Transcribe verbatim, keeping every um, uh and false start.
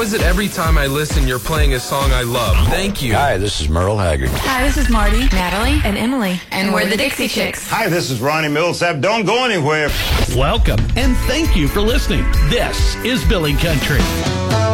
is it every time I listen, you're playing a song I love? Thank you. Hi, this is Merle Haggard. Hi, this is Marty, Natalie, and Emily. and we're the Dixie Chicks. Hi, this is Ronnie Millsap. Don't go anywhere. Welcome, and thank you for listening. This is Billy Country.